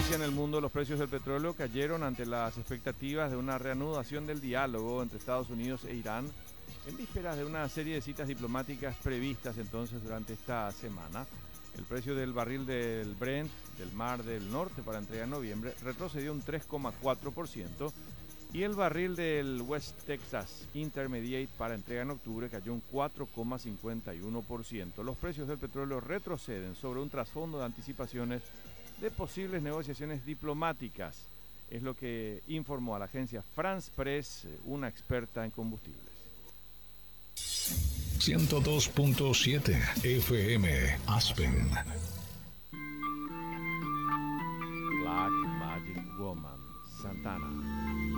noticia en el mundo, los precios del petróleo cayeron ante las expectativas de una reanudación del diálogo entre Estados Unidos e Irán en vísperas de una serie de citas diplomáticas previstas entonces durante esta semana. El precio del barril del Brent del Mar del Norte para entrega en noviembre retrocedió un 3,4% y el barril del West Texas Intermediate para entrega en octubre cayó un 4,51%. Los precios del petróleo retroceden sobre un trasfondo de anticipaciones de posibles negociaciones diplomáticas. Es lo que informó a la agencia France Press, una experta en combustibles. 102.7 FM Aspen. Black Magic Woman, Santana.